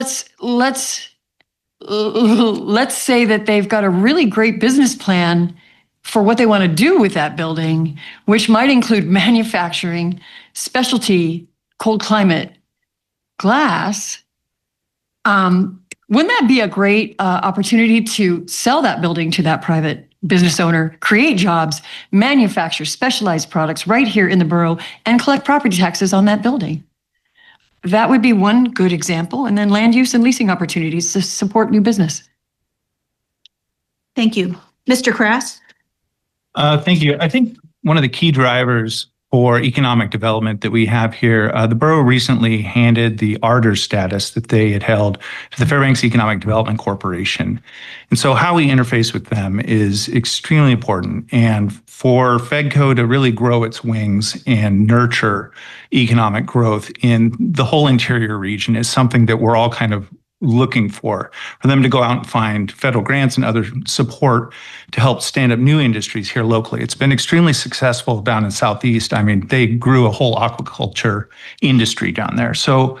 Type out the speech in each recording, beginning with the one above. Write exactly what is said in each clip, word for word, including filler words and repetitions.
let's let's let's say that they've got a really great business plan for what they want to do with that building, which might include manufacturing, specialty, cold climate glass. Um, wouldn't that be a great uh, opportunity to sell that building to that private business owner, create jobs, manufacture specialized products right here in the borough, and collect property taxes on that building? That would be one good example. And then land use and leasing opportunities to support new business. Thank you. Mister Crass? Uh, thank you. I think one of the key drivers for economic development that we have here, uh, the borough recently handed the Ardor status that they had held to the Fairbanks Economic Development Corporation. And so how we interface with them is extremely important. And for FedCo to really grow its wings and nurture economic growth in the whole interior region is something that we're all kind of looking for, for them to go out and find federal grants and other support to help stand up new industries here locally. It's been extremely successful down in Southeast. I mean, they grew a whole aquaculture industry down there. So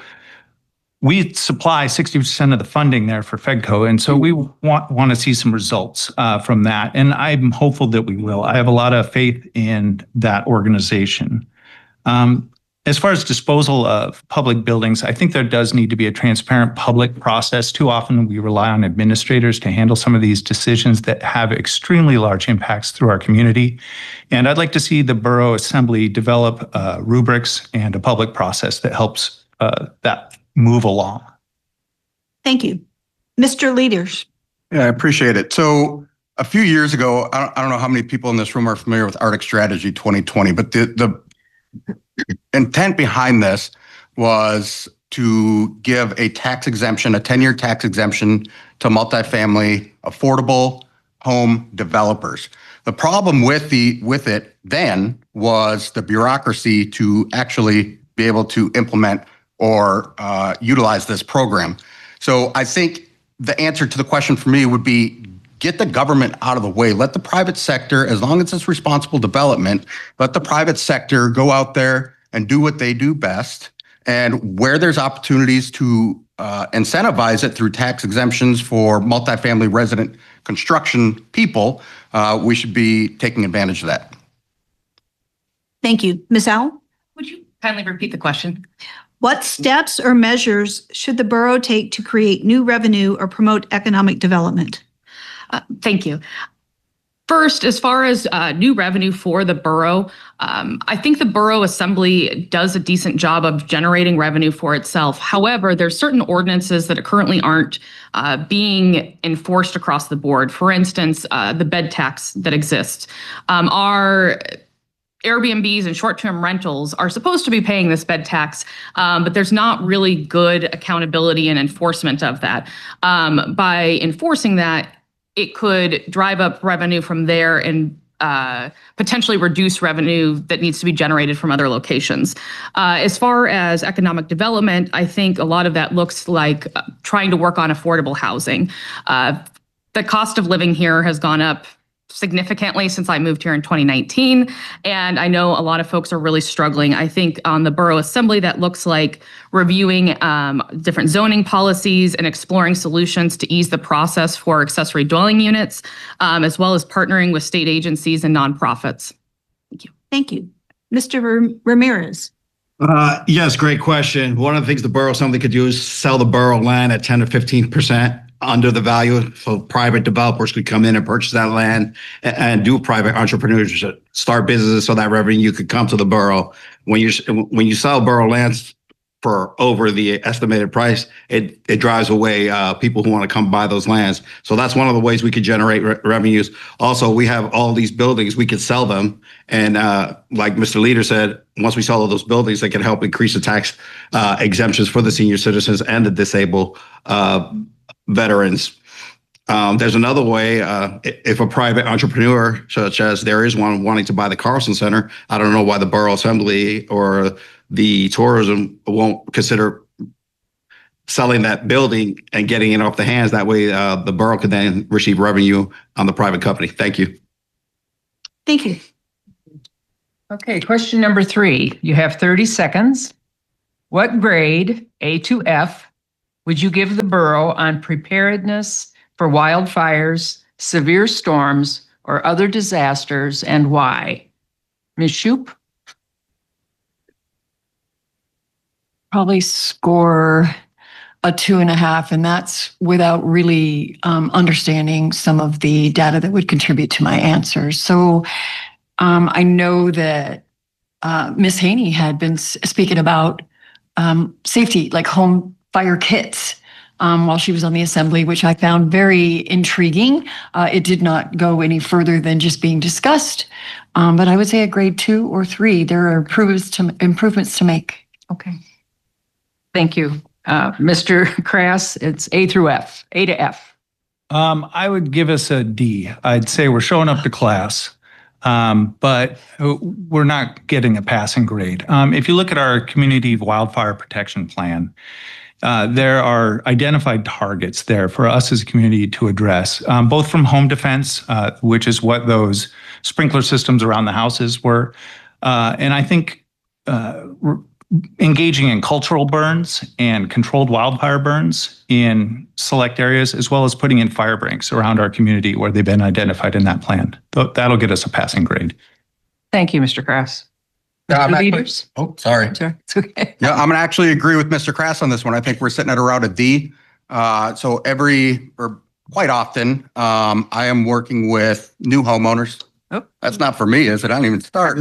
we supply sixty percent of the funding there for FedCo. And so we want, want to see some results uh, from that. And I'm hopeful that we will. I have a lot of faith in that organization. Um, As far as disposal of public buildings, I think there does need to be a transparent public process. Too often we rely on administrators to handle some of these decisions that have extremely large impacts through our community. And I'd like to see the Borough Assembly develop uh, rubrics and a public process that helps uh, that move along. Thank you. Mister Leaders? Yeah, I appreciate it. So a few years ago, I don't, I don't know how many people in this room are familiar with Arctic Strategy twenty twenty, but the, the intent behind this was to give a tax exemption, a ten-year tax exemption to multifamily affordable home developers. The problem with the with it then was the bureaucracy to actually be able to implement or uh, utilize this program. So I think the answer to the question for me would be get the government out of the way. Let the private sector, as long as it's responsible development, let the private sector go out there and do what they do best. And where there's opportunities to uh, incentivize it through tax exemptions for multifamily resident construction people, uh, we should be taking advantage of that. Thank you. Miz Al? Would you kindly repeat the question? What steps or measures should the borough take to create new revenue or promote economic development? Uh, thank you. First, as far as uh, new revenue for the borough, um, I think the Borough Assembly does a decent job of generating revenue for itself. However, there's certain ordinances that currently aren't uh, being enforced across the board. For instance, uh, the bed tax that exists. Um, our Airbnbs and short-term rentals are supposed to be paying this bed tax, um, but there's not really good accountability and enforcement of that. Um, by enforcing that, it could drive up revenue from there and uh, potentially reduce revenue that needs to be generated from other locations. Uh, as far as economic development, I think a lot of that looks like uh, trying to work on affordable housing. Uh, the cost of living here has gone up significantly since I moved here in twenty nineteen. And I know a lot of folks are really struggling. I think on the Borough Assembly, that looks like reviewing um, different zoning policies and exploring solutions to ease the process for accessory dwelling units, um, as well as partnering with state agencies and nonprofits. Thank you. Thank you. Mister Ramirez. Uh, yes, great question. One of the things the Borough Assembly could do is sell the borough land at ten to fifteen percent under the value, so private developers could come in and purchase that land and, and do private entrepreneurs start businesses so that revenue could come to the borough. When you when you sell borough lands for over the estimated price, it it drives away uh, people who want to come buy those lands. So that's one of the ways we could generate re revenues. Also, we have all these buildings, we could sell them. And uh, like Mister Leader said, once we sell all those buildings, they can help increase the tax uh, exemptions for the senior citizens and the disabled uh, veterans. Um, there's another way, uh, if a private entrepreneur, such as there is one wanting to buy the Carlson Center, I don't know why the Borough Assembly or the tourism won't consider selling that building and getting it off the hands. That way uh, the borough could then receive revenue on the private company. Thank you. Thank you. Okay, question number three. You have thirty seconds. What grade, A to F, would you give the borough on preparedness for wildfires, severe storms, or other disasters, and why? Miz Shoup? Probably score a two and a half, and that's without really um, understanding some of the data that would contribute to my answers. So um, I know that uh, Miz Haney had been s- speaking about um, safety, like home fire kits, um, while she was on the assembly, which I found very intriguing. Uh, it did not go any further than just being discussed, um, but I would say a grade two or three. There are improvements to improvements to make. Okay. Thank you. Uh, Mister Crass, it's A through F, A to F. Um, I would give us a D. I'd say we're showing up to class, um, but we're not getting a passing grade. Um, if you look at our community wildfire protection plan, uh, there are identified targets there for us as a community to address, um, both from home defense, uh, which is what those sprinkler systems around the houses were. Uh, and I think uh, engaging in cultural burns and controlled wildfire burns in select areas, as well as putting in fire breaks around our community where they've been identified in that plan. That'll get us a passing grade. Thank you, Mister Crass. Yeah, I'm Mister actually- Leaders? Oh, sorry. Sorry, it's okay. Yeah, I'm gonna actually agree with Mister Crass on this one. I think we're sitting at around a D. Uh, so every, or quite often, um, I am working with new homeowners. Oh. That's not for me, is it? I didn't even start.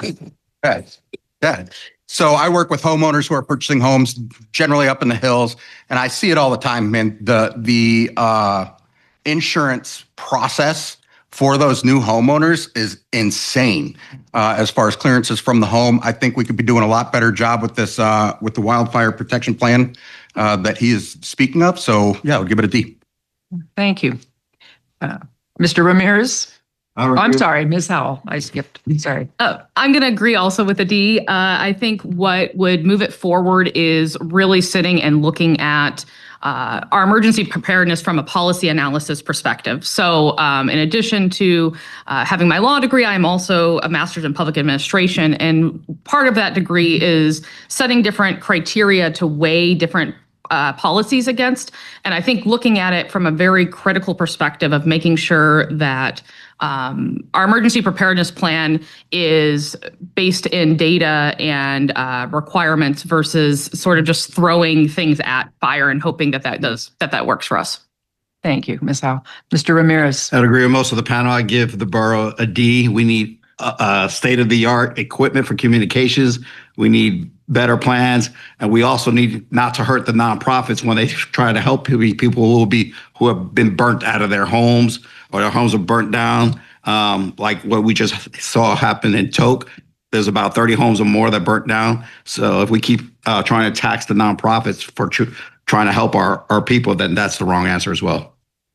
Okay. Yeah. So I work with homeowners who are purchasing homes generally up in the hills, and I see it all the time, man. The, the, uh, insurance process for those new homeowners is insane. Uh, as far as clearances from the home, I think we could be doing a lot better job with this, uh, with the wildfire protection plan, uh, that he is speaking of. So yeah, I'll give it a D. Thank you. Uh, Mister Ramirez? Oh, I'm sorry, Miz Howell. I skipped. Sorry. Uh, I'm going to agree also with a D. Uh, I think what would move it forward is really sitting and looking at uh, our emergency preparedness from a policy analysis perspective. So um, in addition to uh, having my law degree, I'm also a master's in public administration. And part of that degree is setting different criteria to weigh different Uh, policies against. And I think looking at it from a very critical perspective of making sure that um, our emergency preparedness plan is based in data and uh, requirements versus sort of just throwing things at fire and hoping that that does, that that works for us. Thank you, Miz Howell. Mister Ramirez? I'd agree with most of the panel. I give the borough a D. We need uh, uh, state-of-the-art equipment for communications. We need better plans, and we also need not to hurt the nonprofits when they try to help people who will be who have been burnt out of their homes or their homes are burnt down, um, like what we just saw happen in Toke. There's about thirty homes or more that burnt down. So if we keep uh, trying to tax the nonprofits for tr- trying to help our, our people, then that's the wrong answer as well.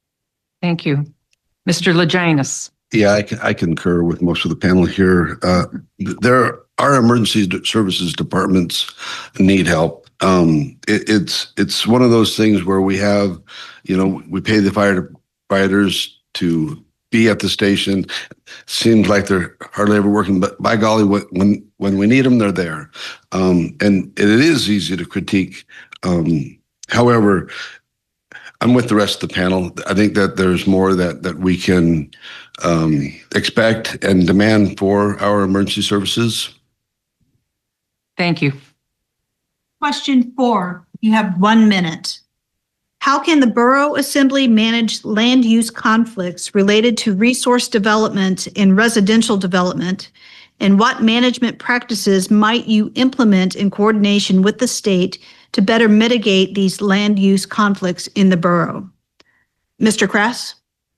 Thank you. Mister Lajanis? Yeah, I, I concur with most of the panel here. Uh, there, our emergency services departments need help. Um, it, it's it's one of those things where we have, you know, we pay the firefighters to be at the station. Seems like they're hardly ever working, but by golly, when when we need them, they're there. Um, and it is easy to critique. Um, however, I'm with the rest of the panel. I think that there's more that that we can um, expect and demand for our emergency services. Thank you. Question four, you have one minute. How can the Borough Assembly manage land use conflicts related to resource development and residential development? And what management practices might you implement in coordination with the state to better mitigate these land use conflicts in the borough? Mister Crass?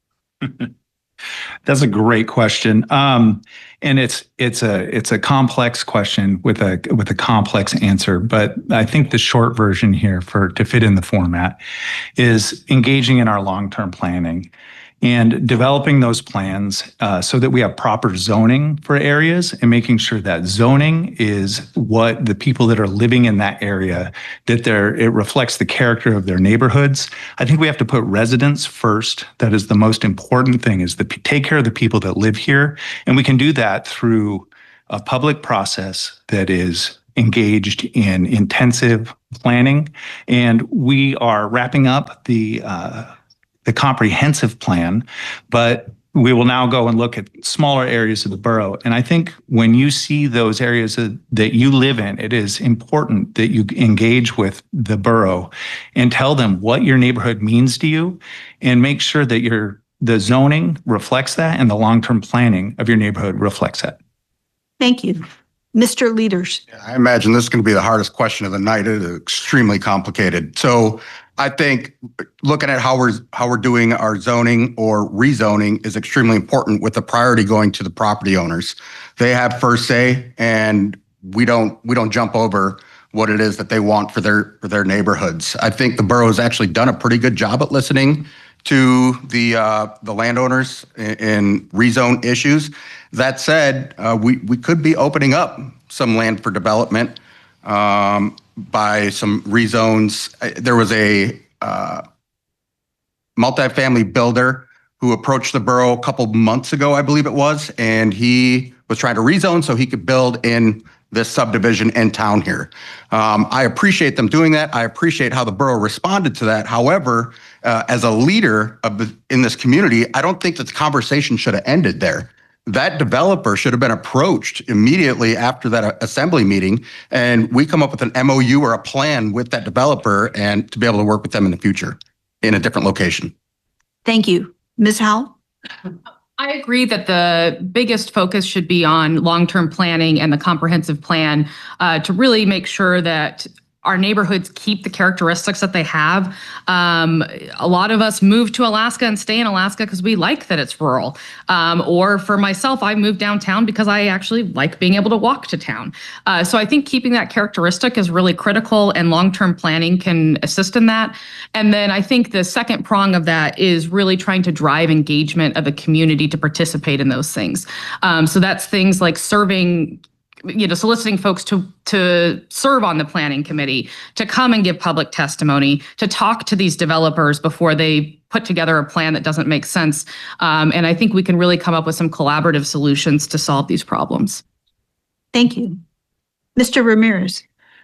That's a great question. Um, and it's it's a it's a complex question with a with a complex answer. But I think the short version here for to fit in the format is engaging in our long-term planning and developing those plans uh, so that we have proper zoning for areas and making sure that zoning is what the people that are living in that area, that they're, it reflects the character of their neighborhoods. I think we have to put residents first. That is the most important thing, is to take care of the people that live here. And we can do that through a public process that is engaged in intensive planning, and we are wrapping up the uh, the comprehensive plan, but we will now go and look at smaller areas of the borough. And I think when you see those areas that, that you live in, it is important that you engage with the borough and tell them what your neighborhood means to you, and make sure that your the zoning reflects that and the long-term planning of your neighborhood reflects that. Thank you. Mister Leaders. I imagine this is going to be the hardest question of the night. It is extremely complicated. So I think looking at how we're how we're doing our zoning or rezoning is extremely important, with the priority going to the property owners. They have first say, and we don't we don't jump over what it is that they want for their for their neighborhoods. I think the borough has actually done a pretty good job at listening to the uh, the landowners in, in rezone issues. That said, uh, we we could be opening up some land for development um, by some rezones. There was a uh, multifamily builder who approached the borough a couple months ago, I believe it was, and he was trying to rezone so he could build in this subdivision in town here. Um, I appreciate them doing that. I appreciate how the borough responded to that. However, uh, as a leader of the, in this community, I don't think that the conversation should have ended there. That developer should have been approached immediately after that assembly meeting, and we come up with an M O U or a plan with that developer, and to be able to work with them in the future in a different location. Thank you. Miz Howell? I agree that the biggest focus should be on long-term planning and the comprehensive plan uh, to really make sure that our neighborhoods keep the characteristics that they have. Um, a lot of us move to Alaska and stay in Alaska because we like that it's rural. Um, or for myself, I moved downtown because I actually like being able to walk to town. Uh, so I think keeping that characteristic is really critical, and long-term planning can assist in that. And then I think the second prong of that is really trying to drive engagement of the community to participate in those things. Um, so that's things like serving you know, soliciting folks to to serve on the planning committee, to come and give public testimony, to talk to these developers before they put together a plan that doesn't make sense. Um, and I think we can really come up with some collaborative solutions to solve these problems. Thank you. Mister Ramirez.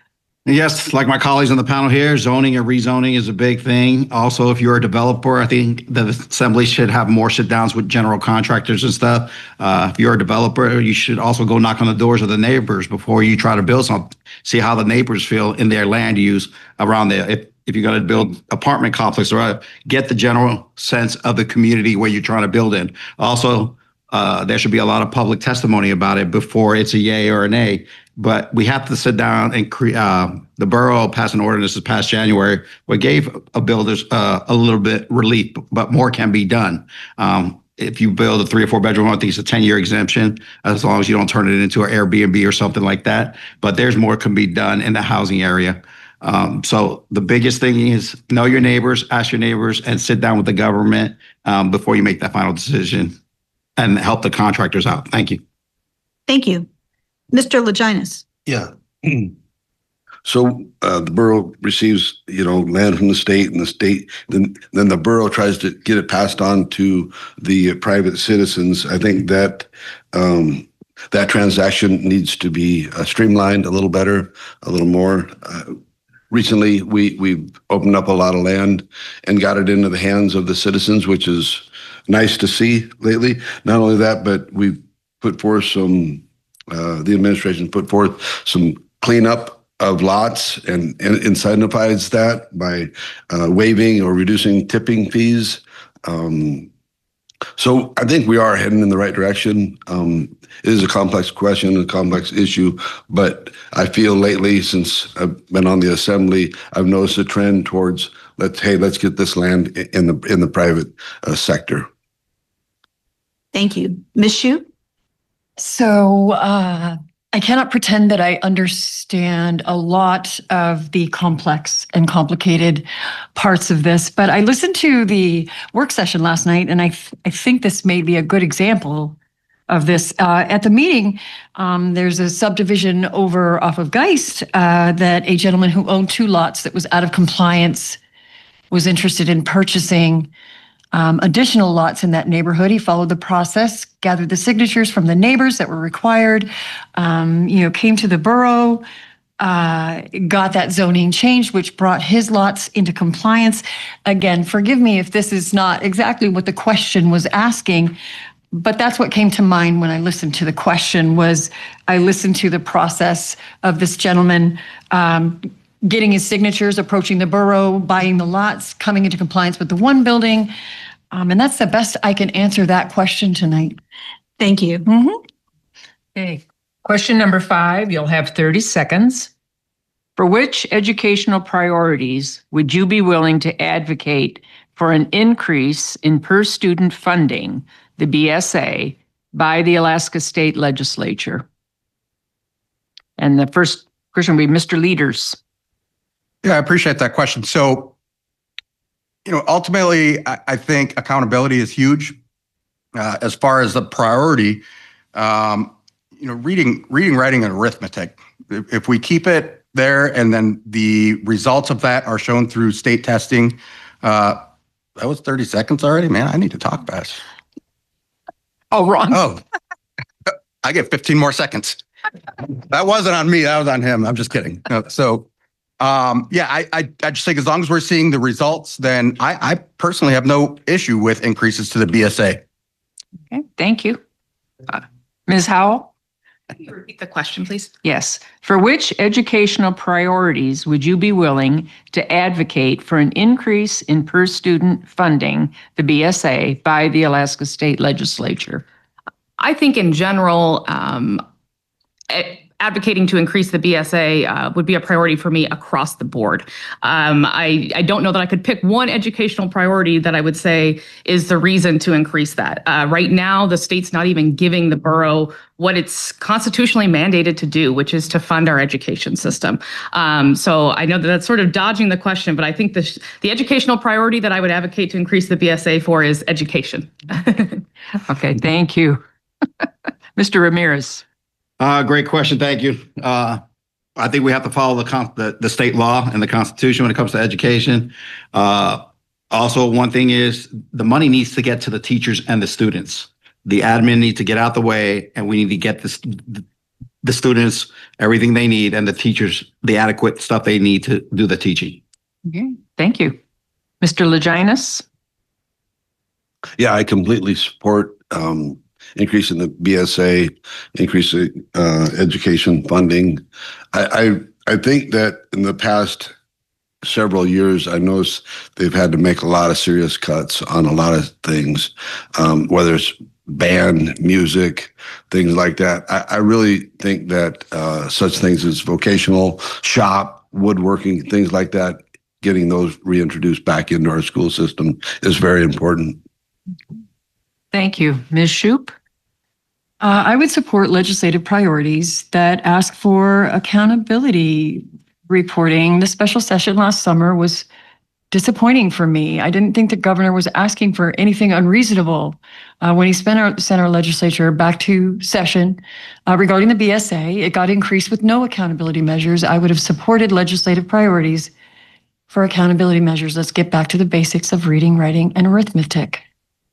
Yes, like my colleagues on the panel here, zoning and rezoning is a big thing. Also, if you're a developer, I think the assembly should have more sit downs with general contractors and stuff. Uh, if you're a developer, you should also go knock on the doors of the neighbors before you try to build something. See how the neighbors feel in their land use around there. If, if you're going to build apartment complex, or get the general sense of the community where you're trying to build in. Also, uh, there should be a lot of public testimony about it before it's a yay or a nay. But we have to sit down and create, uh, the borough passed an ordinance this past January, what gave a builders uh, a little bit relief, but more can be done. Um, if you build a three or four bedroom home, I think it's a ten year exemption, as long as you don't turn it into an Airbnb or something like that. But there's more can be done in the housing area. Um, so the biggest thing is know your neighbors, ask your neighbors, and sit down with the government um, before you make that final decision, and help the contractors out. Thank you. Thank you. Mister Laginas. Yeah. So uh, the borough receives, you know, land from the state, and the state, then then the borough tries to get it passed on to the private citizens. I think that um, that transaction needs to be uh, streamlined a little better, a little more. Uh, recently, we we've opened up a lot of land and got it into the hands of the citizens, which is nice to see lately. Not only that, but we've put forth some. Uh, the administration put forth some cleanup of lots and, and incentivizes that by uh, waiving or reducing tipping fees. Um, so I think we are heading in the right direction. Um, it is a complex question, a complex issue, but I feel lately, since I've been on the assembly, I've noticed a trend towards let's hey, let's get this land in the in the private uh, sector. Thank you. Miz Shue? So uh, I cannot pretend that I understand a lot of the complex and complicated parts of this, but I listened to the work session last night, and I, th- I think this may be a good example of this. Uh, at the meeting, um, there's a subdivision over off of Geist uh, that a gentleman who owned two lots that was out of compliance was interested in purchasing Um, additional lots in that neighborhood. He followed the process, gathered the signatures from the neighbors that were required, um, you know, came to the borough, uh, got that zoning changed, which brought his lots into compliance. Again, forgive me if this is not exactly what the question was asking, but that's what came to mind when I listened to the question. Was I listened to the process of this gentleman um, getting his signatures, approaching the borough, buying the lots, coming into compliance with the one building. Um, and that's the best I can answer that question tonight. Thank you. Mm-hmm. Okay. Question number five, you'll have thirty seconds. For which educational priorities would you be willing to advocate for an increase in per-student funding, the B S A, by the Alaska State Legislature? And the first question will be Mister Leaders. Yeah, I appreciate that question. So, you know, ultimately, I, I think accountability is huge. Uh, as far as the priority, um, you know, reading, reading, writing, and arithmetic. If, if we keep it there, and then the results of that are shown through state testing, uh, that was thirty seconds already, man. I need to talk fast. Oh, wrong. Oh, I get fifteen more seconds. That wasn't on me. That was on him. I'm just kidding. No, so, um, yeah, I, I, I just think as long as we're seeing the results, then I, I personally have no issue with increases to the B S A. Okay, thank you. Uh, Miz Howell? Can you repeat the question, please? Yes. For which educational priorities would you be willing to advocate for an increase in per-student funding, the B S A, by the Alaska State Legislature? I think in general, um, a- advocating to increase the B S A uh, would be a priority for me across the board. Um, I, I don't know that I could pick one educational priority that I would say is the reason to increase that. Uh, right now, the state's not even giving the borough what it's constitutionally mandated to do, which is to fund our education system. Um, so I know that that's sort of dodging the question, but I think the, the educational priority that I would advocate to increase the B S A for is education. Okay, thank you. Mister Ramirez. Uh, great question. Thank you. Uh, I think we have to follow the, con- the the state law and the Constitution when it comes to education. Uh, also, one thing is the money needs to get to the teachers and the students. The admin needs to get out the way, and we need to get this, the students everything they need, and the teachers the adequate stuff they need to do the teaching. Okay, thank you. Mister Leginas. Yeah, I completely support um, increasing the B S A, increasing uh, education funding. I, I I think that in the past several years, I noticed they've had to make a lot of serious cuts on a lot of things, um, whether it's band, music, things like that. I, I really think that uh, such things as vocational shop, woodworking, things like that, getting those reintroduced back into our school system is very important. Thank you. Miz Shoup. Uh, I would support legislative priorities that ask for accountability reporting. The special session last summer was disappointing for me. I didn't think the governor was asking for anything unreasonable uh, when he spent our, sent our legislature back to session uh, regarding the B S A. It got increased with no accountability measures. I would have supported legislative priorities for accountability measures. Let's get back to the basics of reading, writing, and arithmetic.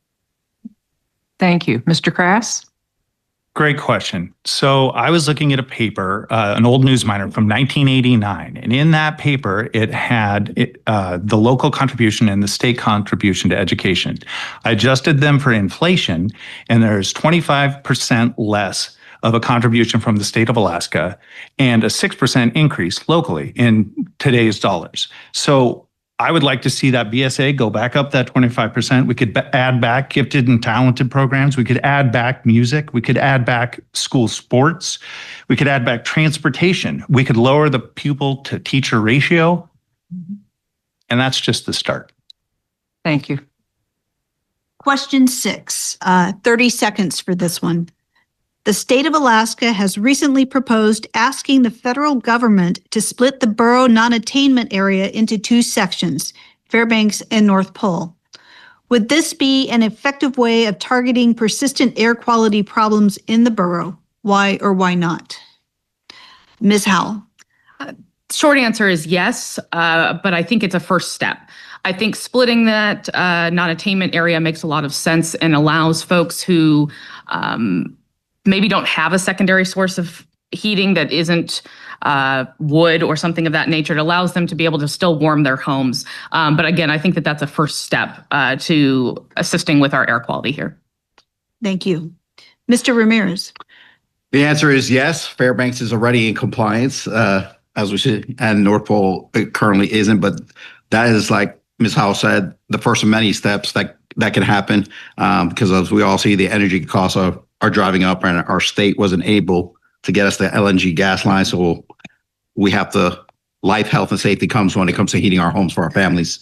Thank you. Mister Crass. Great question. So I was looking at a paper, uh, an old News Miner from nineteen eighty-nine, and in that paper, it had it, uh, the local contribution and the state contribution to education. I adjusted them for inflation, and there's twenty-five percent less of a contribution from the state of Alaska and a six percent increase locally in today's dollars. So I would like to see that B S A go back up that twenty-five percent. We could b- add back gifted and talented programs. We could add back music. We could add back school sports. We could add back transportation. We could lower the pupil to teacher ratio. And that's just the start. Thank you. Question six, uh, thirty seconds for this one. The state of Alaska has recently proposed asking the federal government to split the borough non-attainment area into two sections, Fairbanks and North Pole. Would this be an effective way of targeting persistent air quality problems in the borough? Why or why not? Miz Howell. Short answer is yes, uh, but I think it's a first step. I think splitting that uh, non-attainment area makes a lot of sense and allows folks who um, maybe don't have a secondary source of heating that isn't uh, wood or something of that nature. It allows them to be able to still warm their homes. Um, but again, I think that that's a first step uh, to assisting with our air quality here. Thank you. Mister Ramirez. The answer is yes. Fairbanks is already in compliance, uh, as we see, and North Pole it currently isn't. But that is, like Miz Howell said, the first of many steps that that can happen, um, because as we all see, the energy costs are, are driving up, and our state wasn't able to get us the L N G gas line. So we have to, life, health, and safety comes when it comes to heating our homes for our families.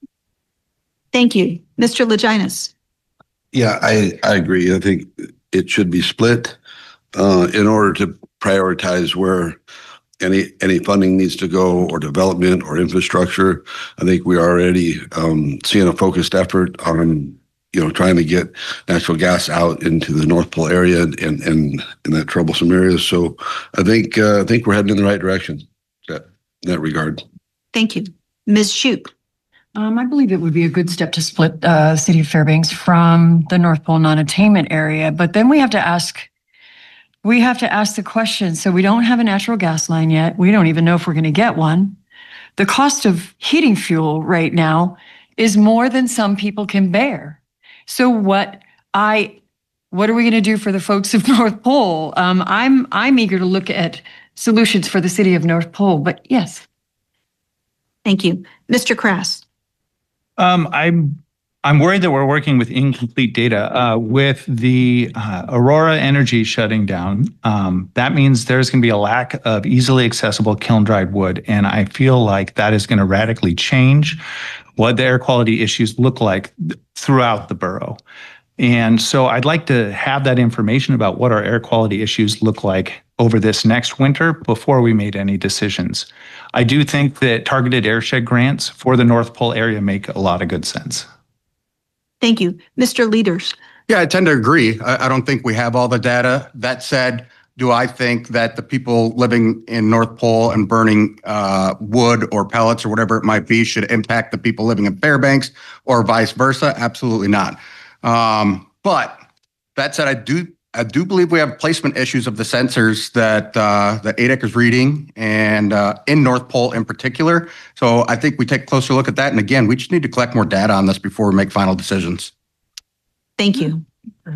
Thank you. Mister Laginas. Yeah, I, I agree. I think it should be split uh, in order to prioritize where any any funding needs to go, or development or infrastructure. I think we're already um, seeing a focused effort on, you know, trying to get natural gas out into the North Pole area and and in that troublesome area. So I think uh, I think we're heading in the right direction in that, in that regard. Thank you. Miz Shoup. Um, I believe it would be a good step to split uh, the city of Fairbanks from the North Pole non-attainment area. But then we have to ask, we have to ask the question. So we don't have a natural gas line yet. We don't even know if we're going to get one. The cost of heating fuel right now is more than some people can bear. So what I, what are we going to do for the folks of North Pole? Um, I'm I'm eager to look at solutions for the city of North Pole. But yes. Thank you. Mister Crass. Um, I'm I'm worried that we're working with incomplete data. Uh, with the uh, Aurora Energy shutting down, um, that means there's going to be a lack of easily accessible kiln-dried wood, and I feel like that is going to radically change what the air quality issues look like throughout the borough. And so I'd like to have that information about what our air quality issues look like over this next winter before we made any decisions. I do think that targeted airshed grants for the North Pole area make a lot of good sense. Thank you. Mister Leaders. Yeah, I tend to agree. I, I don't think we have all the data. That said, do I think that the people living in North Pole and burning uh, wood or pellets or whatever it might be should impact the people living in Fairbanks or vice versa? Absolutely not. Um, but that said, I do I do believe we have placement issues of the sensors that uh, that A D E C is reading, and uh, in North Pole in particular. So I think we take a closer look at that. And again, we just need to collect more data on this before we make final decisions. Thank you.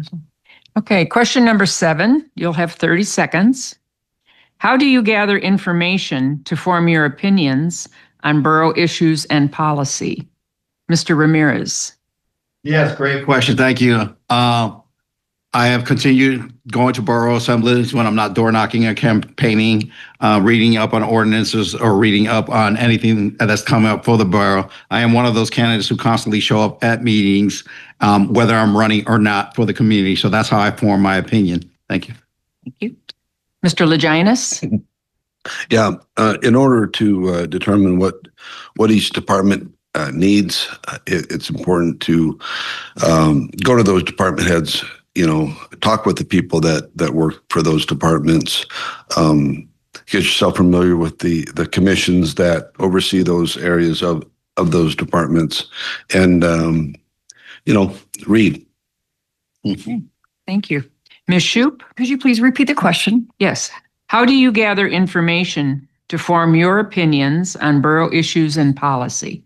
Okay, question number seven. You'll have thirty seconds. How do you gather information to form your opinions on borough issues and policy? Mister Ramirez. Yes, great question. Thank you. Uh, I have continued going to borough assemblies when I'm not door knocking or campaigning, uh, reading up on ordinances or reading up on anything that's coming up for the borough. I am one of those candidates who constantly show up at meetings, um, whether I'm running or not, for the community. So that's how I form my opinion. Thank you. Thank you. Mister Laginas. Yeah, uh, in order to uh, determine what what each department uh, needs, uh, it, it's important to um, go to those department heads. You know, talk with the people that that work for those departments. Um, get yourself familiar with the the commissions that oversee those areas of of those departments, and um, you know, read. Okay. Thank you. Miz Shoup. Could you please repeat the question? Yes. How do you gather information to form your opinions on borough issues and policy?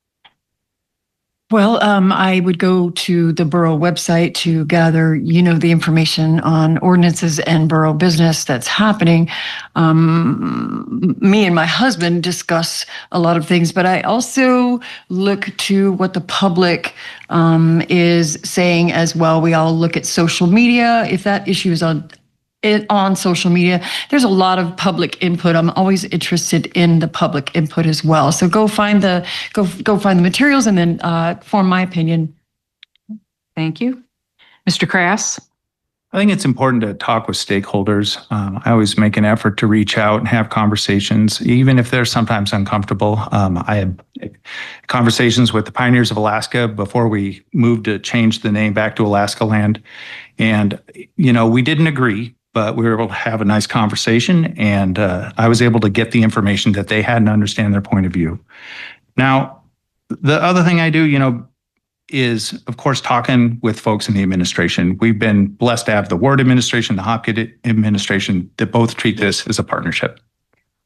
Well, um, I would go to the borough website to gather, you know, the information on ordinances and borough business that's happening. Um, me and my husband discuss a lot of things, but I also look to what the public um, is saying as well. We all look at social media. If that issue is on it on social media, there's a lot of public input. I'm always interested in the public input as well. So go find the go go find the materials and then uh, form my opinion. Thank you. Mister Crass. I think it's important to talk with stakeholders. Um, I always make an effort to reach out and have conversations, even if they're sometimes uncomfortable. Um, I had conversations with the Pioneers of Alaska before we moved to change the name back to Alaska Land. And, you know, we didn't agree, but we were able to have a nice conversation, and uh, I was able to get the information that they had and understand their point of view. Now, the other thing I do, you know, is, of course, talking with folks in the administration. We've been blessed to have the Ward administration, the Hopkins administration, that both treat this as a partnership.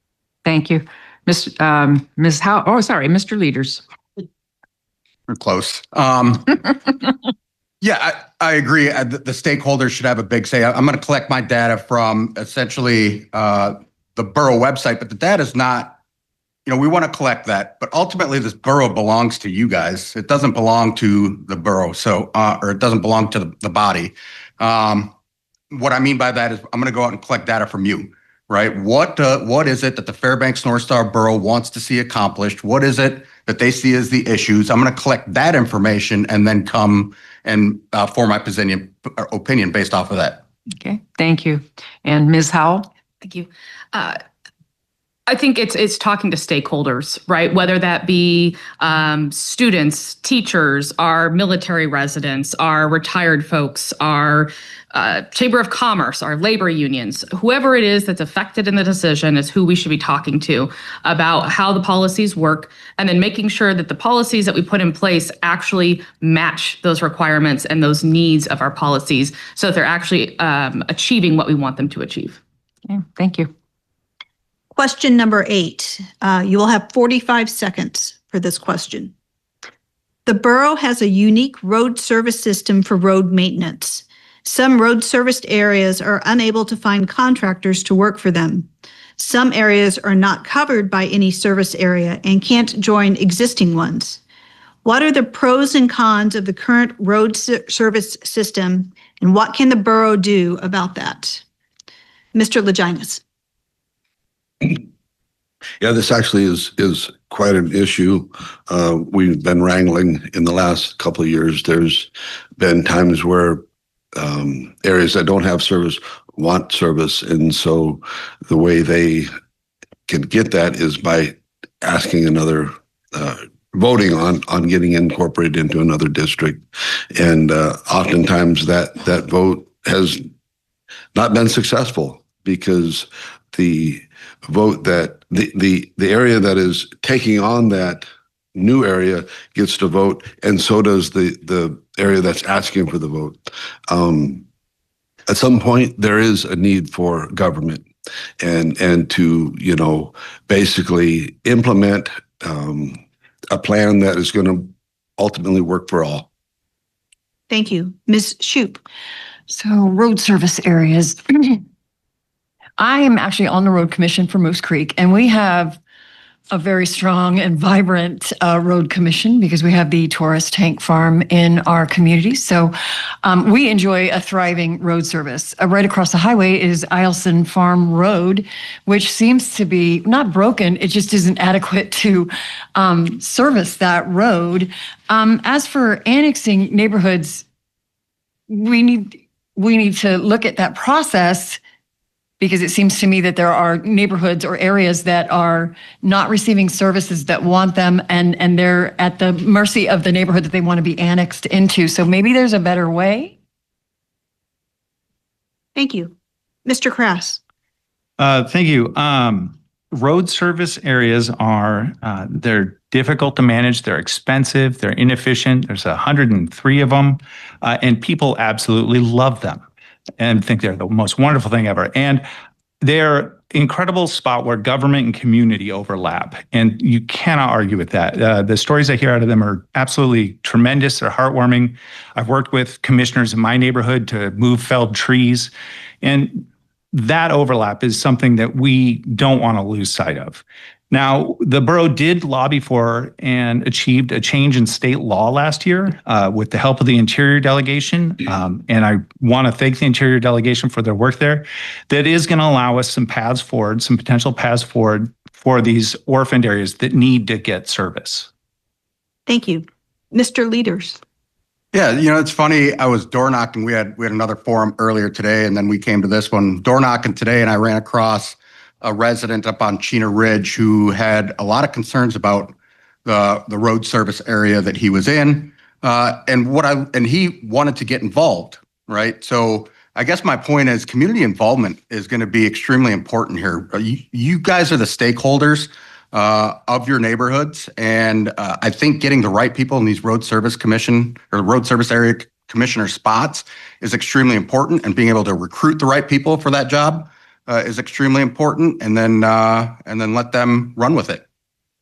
Thank you. Miss Um, Miz How, oh, sorry, Mister Leaders. We're close. Um, yeah, I, I agree. Uh, The, the stakeholders should have a big say. I- I'm going to collect my data from essentially uh, the borough website, but the data is not, you know, we want to collect that, but ultimately this borough belongs to you guys. It doesn't belong to the borough, so uh, or it doesn't belong to the, the body. Um, what I mean by that is I'm going to go out and collect data from you, right? What uh, what is it that the Fairbanks North Star Borough wants to see accomplished? What is it that they see as the issues? I'm going to collect that information and then come and uh, form my opinion opinion based off of that. Okay, thank you. And Miz Howell? Thank you. Uh, I think it's it's talking to stakeholders, right? Whether that be um, students, teachers, our military residents, our retired folks, our uh, Chamber of Commerce, our labor unions, whoever it is that's affected in the decision is who we should be talking to about how the policies work, and then making sure that the policies that we put in place actually match those requirements and those needs of our policies so that they're actually um, achieving what we want them to achieve. Okay, thank you. Question number eight. Uh, you will have forty-five seconds for this question. The borough has a unique road service system for road maintenance. Some road serviced areas are unable to find contractors to work for them. Some areas are not covered by any service area and can't join existing ones. What are the pros and cons of the current road ser- service system, and what can the borough do about that? Mister Leginas. Yeah, this actually is is quite an issue. Uh, we've been wrangling in the last couple of years. There's been times where um, areas that don't have service want service, and so the way they can get that is by asking another, uh, voting on on getting incorporated into another district, and uh, oftentimes that that vote has not been successful because the vote that the, the the area that is taking on that new area gets to vote, and so does the the area that's asking for the vote. Um, at some point, there is a need for government and and to you know basically implement um, a plan that is going to ultimately work for all. Thank you. Miz Shoup. So road service areas. I am actually on the road commission for Moose Creek, and we have a very strong and vibrant uh, road commission because we have the Taurus Tank Farm in our community. So um, we enjoy a thriving road service. Uh, right across the highway is Eielson Farm Road, which seems to be not broken, it just isn't adequate to um, service that road. Um, as for annexing neighborhoods, we need we need to look at that process, because it seems to me that there are neighborhoods or areas that are not receiving services that want them, and, and they're at the mercy of the neighborhood that they want to be annexed into. So maybe there's a better way. Thank you. Mister Crass. Uh, thank you. Um, road service areas are, uh, they're difficult to manage. They're expensive. They're inefficient. There's one hundred three of them, uh, and people absolutely love them and think they're the most wonderful thing ever. And they're incredible spot where government and community overlap. And you cannot argue with that. Uh, the stories I hear out of them are absolutely tremendous. They're heartwarming. I've worked with commissioners in my neighborhood to move felled trees. And that overlap is something that we don't want to lose sight of. Now, the borough did lobby for and achieved a change in state law last year uh, with the help of the Interior Delegation. Um, and I want to thank the Interior Delegation for their work there. That is going to allow us some paths forward, some potential paths forward for these orphaned areas that need to get service. Thank you. Mister Leaders. Yeah, you know, it's funny. I was door knocking. We had we had another forum earlier today, and then we came to this one door knocking today, and I ran across a resident up on Chena Ridge who had a lot of concerns about the the road service area that he was in, uh, and what I and he wanted to get involved, right? So I guess my point is community involvement is going to be extremely important here. You, you guys are the stakeholders uh, of your neighborhoods, and uh, I think getting the right people in these road service commission or road service area commissioner spots is extremely important, and being able to recruit the right people for that job uh, is extremely important, and then uh, and then let them run with it.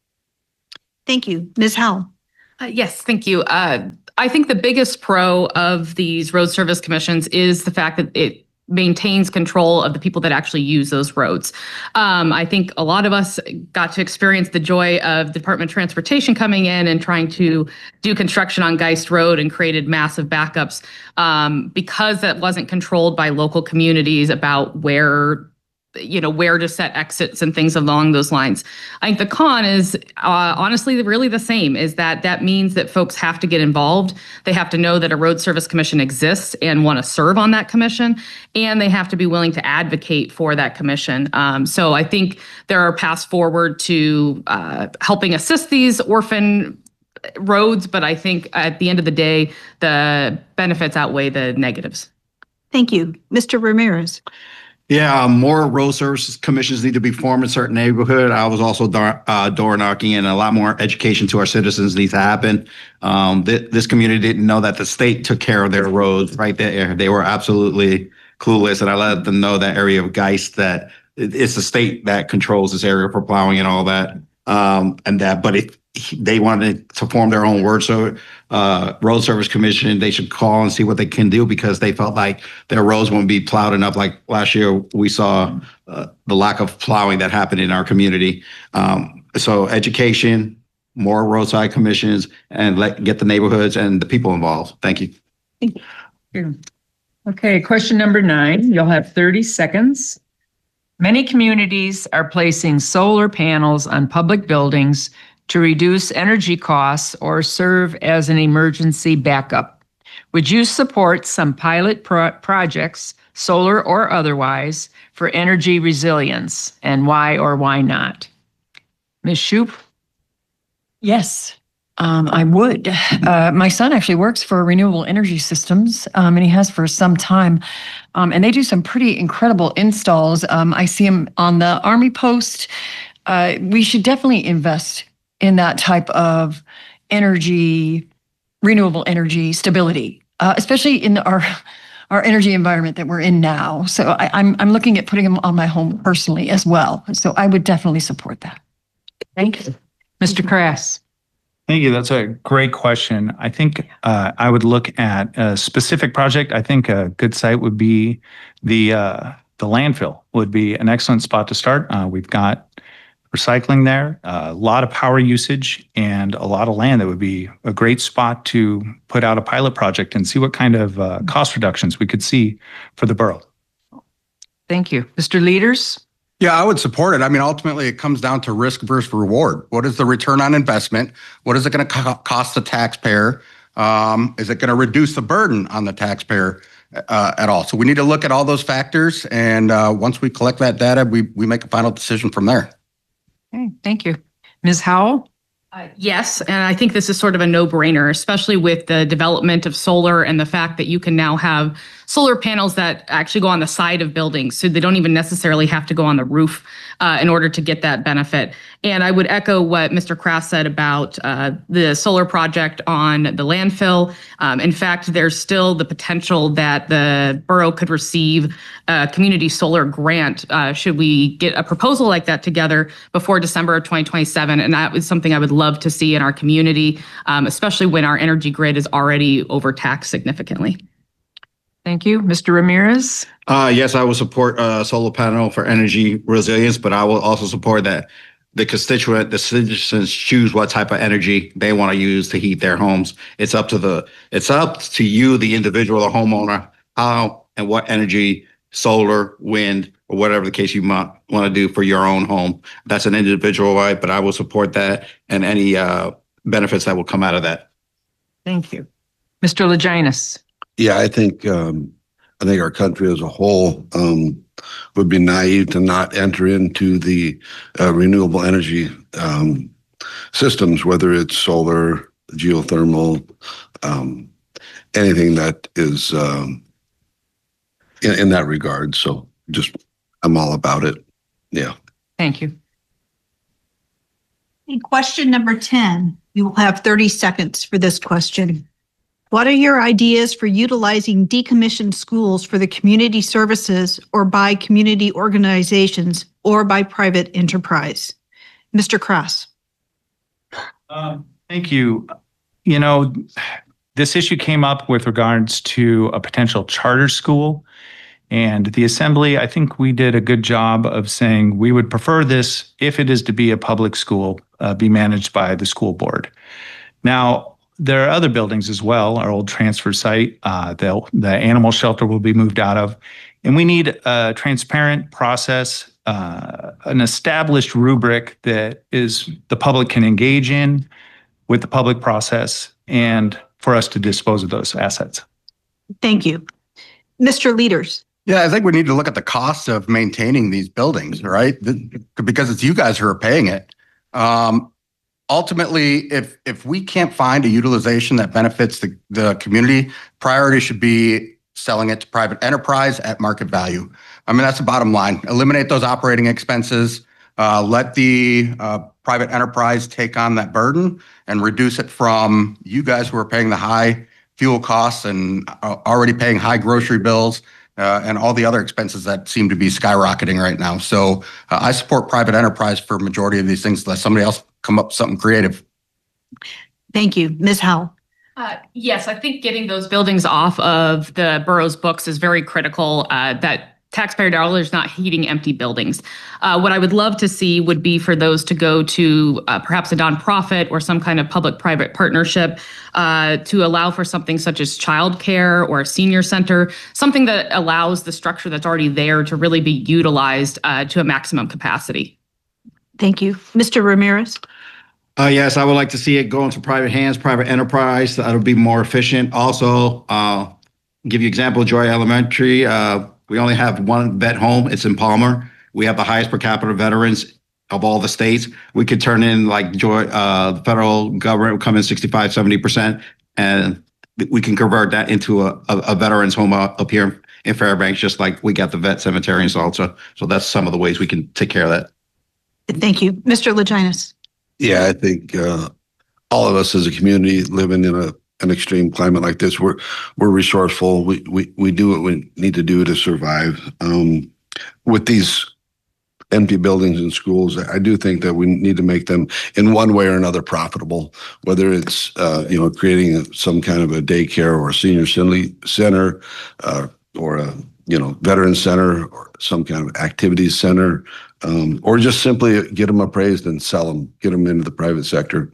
Thank you. Miz Howell. Uh, yes, thank you. Uh, I think the biggest pro of these road service commissions is the fact that it maintains control of the people that actually use those roads. Um, I think a lot of us got to experience the joy of the Department of Transportation coming in and trying to do construction on Geist Road and created massive backups um, because that wasn't controlled by local communities about where you know, where to set exits and things along those lines. I think the con is uh, honestly really the same, is that that means that folks have to get involved. They have to know that a road service commission exists and want to serve on that commission, and they have to be willing to advocate for that commission. Um, so I think there are paths forward to uh, helping assist these orphan roads, but I think at the end of the day, the benefits outweigh the negatives. Thank you. Mister Ramirez. Yeah, um, more road services commissions need to be formed in certain neighborhood. I was also door, uh, door knocking, and a lot more education to our citizens needs to happen. Um, th- this community didn't know that the state took care of their roads right there. They were absolutely clueless, and I let them know that area of Geist that it, it's the state that controls this area for plowing and all that. Um, and that, but if they wanted to form their own word, so uh, road service commission, they should call and see what they can do, because they felt like their roads won't be plowed enough. Like last year, we saw uh, the lack of plowing that happened in our community. Um, so education, more roadside commissions, and let get the neighborhoods and the people involved. Thank you. Thank you. Okay, question number nine. You'll have thirty seconds. Many communities are placing solar panels on public buildings to reduce energy costs or serve as an emergency backup. Would you support some pilot pro- projects, solar or otherwise, for energy resilience, and why or why not? Miz Shoup? Yes, um, I would. Uh, my son actually works for Renewable Energy Systems, um, and he has for some time. Um, and they do some pretty incredible installs. Um, I see him on the Army post. Uh, we should definitely invest in that type of energy, renewable energy stability, uh, especially in our our energy environment that we're in now. So I, I'm I'm looking at putting them on my home personally as well. So I would definitely support that. Thank you. Mister Crass? Thank you. That's a great question. I think uh, I would look at a specific project. I think a good site would be the uh, the landfill would be an excellent spot to start. Uh, we've got recycling there, a lot of power usage, and a lot of land. That would be a great spot to put out a pilot project and see what kind of uh, cost reductions we could see for the borough. Thank you. Mister Leaders? Yeah, I would support it. I mean, ultimately, it comes down to risk versus reward. What is the return on investment? What is it going to co- cost the taxpayer? Um, is it going to reduce the burden on the taxpayer uh, at all? So we need to look at all those factors, and uh, once we collect that data, we we make a final decision from there. Okay, thank you. Miz Howell? Uh, yes, and I think this is sort of a no-brainer, especially with the development of solar and the fact that you can now have solar panels that actually go on the side of buildings, so they don't even necessarily have to go on the roof uh, in order to get that benefit. And I would echo what Mister Kraft said about uh, the solar project on the landfill. Um, in fact, there's still the potential that the borough could receive a community solar grant uh, should we get a proposal like that together before December of twenty twenty-seven. And that was something I would love to see in our community, um, especially when our energy grid is already overtaxed significantly. Thank you. Mister Ramirez? Uh, yes, I will support a solar panel for energy resilience, but I will also support that the constituent, the citizens choose what type of energy they want to use to heat their homes. It's up to the, it's up to you, the individual, the homeowner, how and what energy, solar, wind, or whatever the case you might want to do for your own home. That's an individual right, but I will support that and any uh, benefits that will come out of that. Thank you. Mister Laginas? Yeah, I think um, I think our country as a whole um, would be naive to not enter into the uh, renewable energy um, systems, whether it's solar, geothermal, um, anything that is um, in, in that regard. So just, I'm all about it. Yeah. Thank you. Okay, question number ten. You will have thirty seconds for this question. What are your ideas for utilizing decommissioned schools for the community services or by community organizations or by private enterprise? Mister Cross. Um, Thank you. You know, this issue came up with regards to a potential charter school. And the Assembly, I think we did a good job of saying we would prefer this, if it is to be a public school, uh, be managed by the school board. Now, there are other buildings as well, our old transfer site, uh, the, the animal shelter will be moved out of. And we need a transparent process, uh, an established rubric that is the public can engage in with the public process, and for us to dispose of those assets. Thank you. Mister Leaders. Yeah, I think we need to look at the cost of maintaining these buildings, right? Because it's you guys who are paying it. Um, ultimately, if if we can't find a utilization that benefits the, the community, priority should be selling it to private enterprise at market value. I mean, that's the bottom line. Eliminate those operating expenses. Uh, let the uh, private enterprise take on that burden and reduce it from you guys who are paying the high fuel costs and uh, already paying high grocery bills uh, and all the other expenses that seem to be skyrocketing right now. So uh, I support private enterprise for a majority of these things. Let somebody else come up with something creative. Thank you. Miz Howell. Uh, yes, I think getting those buildings off of the borough's books is very critical. Uh, that taxpayer dollars not heating empty buildings. Uh, what I would love to see would be for those to go to uh, perhaps a nonprofit or some kind of public-private partnership uh, to allow for something such as childcare or a senior center, something that allows the structure that's already there to really be utilized uh, to a maximum capacity. Thank you. Mister Ramirez. Uh, yes, I would like to see it go into private hands, private enterprise. That'll be more efficient. Also, uh, give you example, Joy Elementary. Uh, we only have one vet home. It's in Palmer. We have the highest per capita veterans of all the states. We could turn in like Joy, uh, the federal government would come in sixty-five, seventy percent, and we can convert that into a, a, a veterans home up here in Fairbanks, just like we got the vet cemetery in Salta. So that's some of the ways we can take care of that. Thank you. Mister Laginas. Yeah, I think uh, all of us as a community living in a an extreme climate like this, we're we're resourceful. We we we do what we need to do to survive. Um, with these empty buildings and schools, I do think that we need to make them in one way or another profitable. Whether it's uh, you know creating some kind of a daycare or a senior center, uh, or a you know veteran center or some kind of activities center, um, or just simply get them appraised and sell them, get them into the private sector,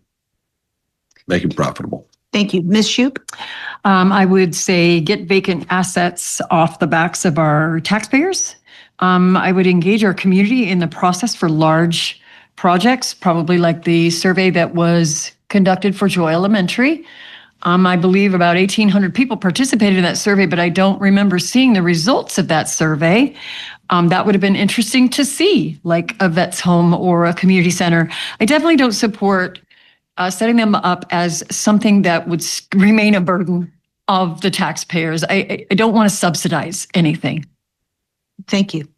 make them profitable. Thank you. Miz Shoup. Um, I would say get vacant assets off the backs of our taxpayers. Um, I would engage our community in the process for large projects, probably like the survey that was conducted for Joy Elementary. Um, I believe about eighteen hundred people participated in that survey, but I don't remember seeing the results of that survey. Um, that would have been interesting to see, like a vet's home or a community center. I definitely don't support Uh, setting them up as something that would s- remain a burden of the taxpayers. I, I, I don't want to subsidize anything. Thank you.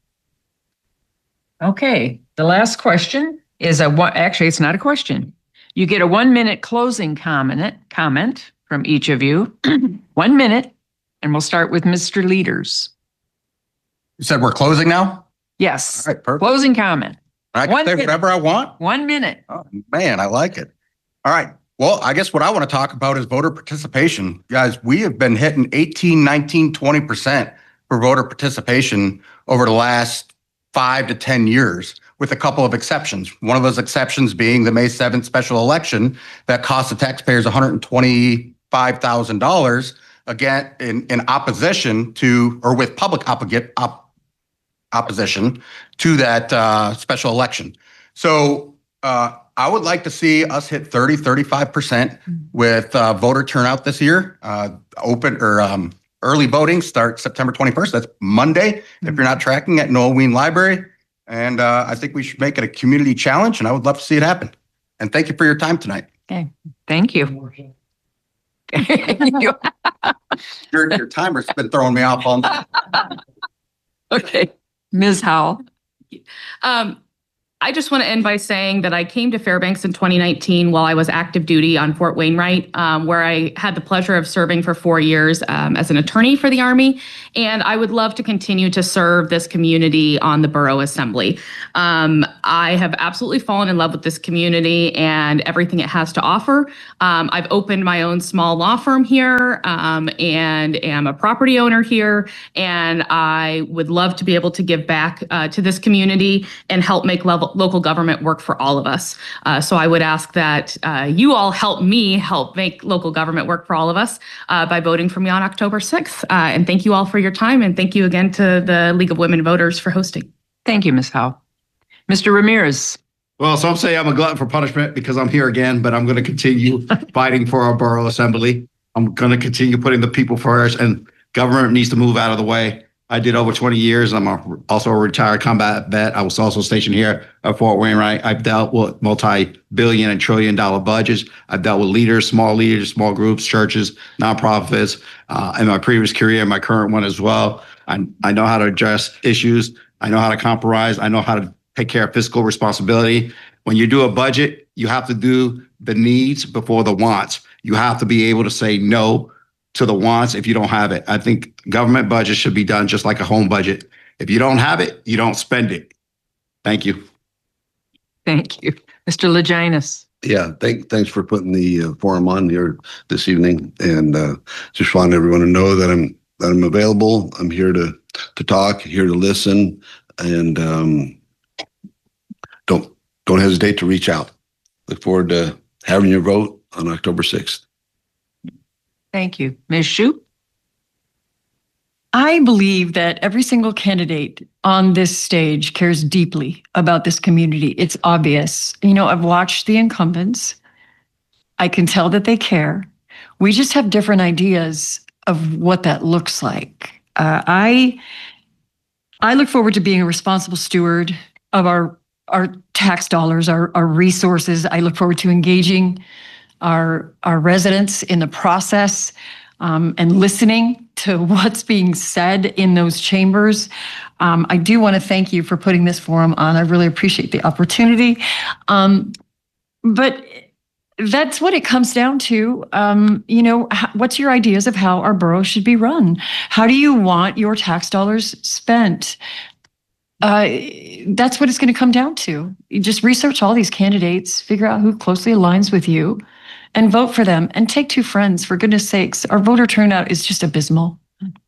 Okay, the last question is a one, actually, it's not a question. You get a one minute closing comment, comment from each of you. One minute, and we'll start with Mister Leaders. You said we're closing now? Yes, All right, perfect. closing comment. I can One say minute. whatever I want. One minute. Oh, man, I like it. All right. Well, I guess what I want to talk about is voter participation. Guys, we have been hitting eighteen, nineteen, twenty percent for voter participation over the last five to ten years, with a couple of exceptions. One of those exceptions being the May seventh special election that cost the taxpayers one hundred twenty-five thousand dollars, again, in, in opposition to, or with public oppos- op- opposition to that uh, special election. So, uh, I would like to see us hit thirty, thirty-five percent with uh, voter turnout this year. Uh, open or um, early voting starts September twenty-first. That's Monday. If you're not tracking at Noel Wien Library. And uh, I think we should make it a community challenge, and I would love to see it happen. And thank you for your time tonight. Okay, thank you. Your, your timer's been throwing me off all night. Okay, Miz Howell. Um, I just want to end by saying that I came to Fairbanks in twenty nineteen while I was active duty on Fort Wainwright, um, where I had the pleasure of serving for four years um, as an attorney for the Army. And I would love to continue to serve this community on the Borough Assembly. Um, I have absolutely fallen in love with this community and everything it has to offer. Um, I've opened my own small law firm here um, and am a property owner here. And I would love to be able to give back uh, to this community and help make level, local government work for all of us. Uh, so I would ask that uh, you all help me help make local government work for all of us uh, by voting for me on October sixth. Uh, and thank you all for your time. And thank you again to the League of Women Voters for hosting. Thank you, Miz Howe. Mister Ramirez. Well, some say I'm a glutton for punishment because I'm here again, but I'm going to continue fighting for our borough assembly. I'm going to continue putting the people first, and government needs to move out of the way. I did over twenty years. I'm a, also a retired combat vet. I was also stationed here at Fort Wainwright. I've dealt with multi-billion and trillion dollar budgets. I've dealt with leaders, small leaders, small groups, churches, nonprofits, uh, in my previous career, my current one as well. I, I know how to address issues. I know how to compromise. I know how to take care of fiscal responsibility. When you do a budget, you have to do the needs before the wants. You have to be able to say no to the wants if you don't have it. I think government budget should be done just like a home budget. If you don't have it, you don't spend it. Thank you. Thank you. Mister Laginas. Yeah, thank, thanks for putting the uh, forum on here this evening, and uh, just want everyone to know that I'm that I'm available. I'm here to to talk, here to listen, and um, don't don't hesitate to reach out. Look forward to having your vote on October sixth. Thank you. Miz Shoup. I believe that every single candidate on this stage cares deeply about this community. It's obvious. You know, I've watched the incumbents. I can tell that they care. We just have different ideas of what that looks like. Uh, I I look forward to being a responsible steward of our our tax dollars, our, our resources. I look forward to engaging our our residents in the process um, and listening to what's being said in those chambers. Um, I do want to thank you for putting this forum on. I really appreciate the opportunity. Um, but that's what it comes down to. Um, you know, h- what's your ideas of how our borough should be run? How do you want your tax dollars spent? Uh, that's what it's going to come down to. You just research all these candidates, figure out who closely aligns with you, and vote for them. And take two friends, for goodness sakes. Our voter turnout is just abysmal.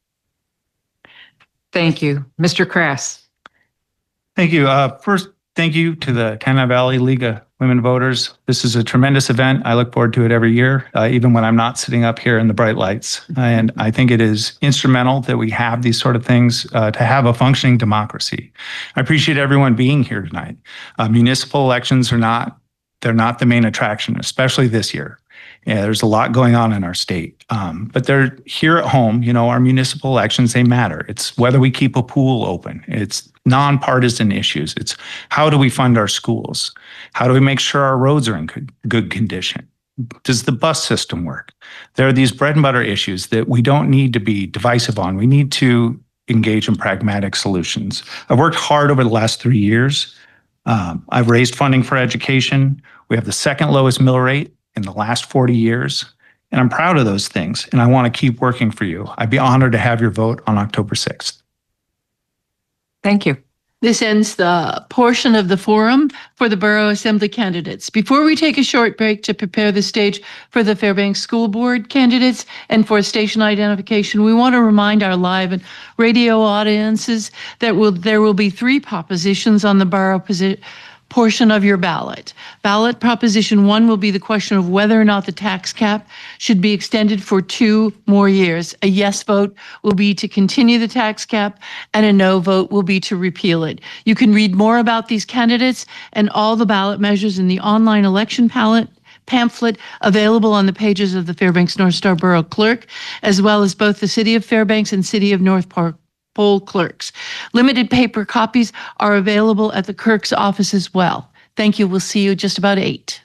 Thank you. Mister Crass. Thank you. Uh, first, thank you to the Tanana Valley League of Women Voters. This is a tremendous event. I look forward to it every year, uh, even when I'm not sitting up here in the bright lights. And I think it is instrumental that we have these sort of things uh, to have a functioning democracy. I appreciate everyone being here tonight. Uh, municipal elections are not, they're not the main attraction, especially this year. Yeah, there's a lot going on in our state, um, but they're here at home. You know, our municipal elections, they matter. It's whether we keep a pool open. It's nonpartisan issues. It's how do we fund our schools? How do we make sure our roads are in good, good condition? Does the bus system work? There are these bread and butter issues that we don't need to be divisive on. We need to engage in pragmatic solutions. I've worked hard over the last three years. Um, I've raised funding for education. We have the second lowest mill rate in the last forty years. And I'm proud of those things. And I want to keep working for you. I'd be honored to have your vote on October sixth. Thank you. This ends the portion of the forum for the Borough Assembly candidates. Before we take a short break to prepare the stage for the Fairbanks School Board candidates and for station identification, we want to remind our live and radio audiences that will there will be three propositions on the borough posi- portion of your ballot. Ballot proposition one will be the question of whether or not the tax cap should be extended for two more years. A yes vote will be to continue the tax cap, and a no vote will be to repeal it. You can read more about these candidates and all the ballot measures in the online election ballot pamphlet available on the pages of the Fairbanks North Star Borough Clerk, as well as both the City of Fairbanks and City of North Park poll clerks. Limited paper copies are available at the clerk's office as well. Thank you. We'll see you just about eight.